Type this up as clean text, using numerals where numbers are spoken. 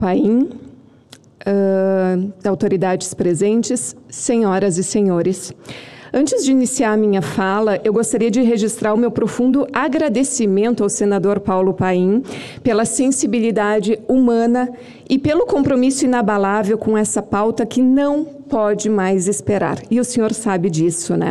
Paim, autoridades presentes, senhoras e senhores. Antes de iniciar a minha fala, eu gostaria de registrar o meu profundo agradecimento ao senador Paulo Paim pela sensibilidade humana e pelo compromisso inabalável com essa pauta que não pode mais esperar. E o senhor sabe disso, né?